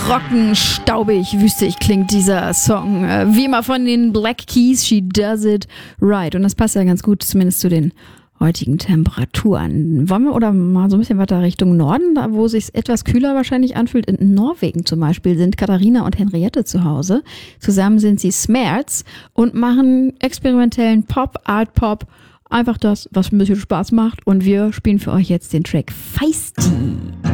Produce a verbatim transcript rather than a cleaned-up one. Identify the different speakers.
Speaker 1: trocken, staubig, wüstig klingt dieser Song. Wie immer von den Black Keys, She Does It Right. Und das passt ja ganz gut zumindest zu den heutigen Temperaturen. Wollen wir oder mal so ein bisschen weiter Richtung Norden, da wo es sich etwas kühler wahrscheinlich anfühlt. In Norwegen zum Beispiel sind Katharina und Henriette zu Hause. Zusammen sind sie Smerts und machen experimentellen Pop, Art Pop. Einfach das, was ein bisschen Spaß macht. Und wir spielen für euch jetzt den Track Feisty.